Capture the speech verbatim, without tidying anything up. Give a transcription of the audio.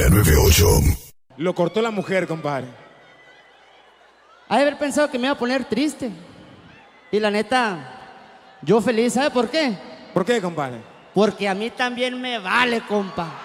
la noventa y ocho. Lo cortó la mujer, compadre. Ha de haber pensado que me iba a poner triste. Y la neta, yo feliz, ¿sabe por qué? ¿Por qué, compadre? Porque a mí también me vale, compa.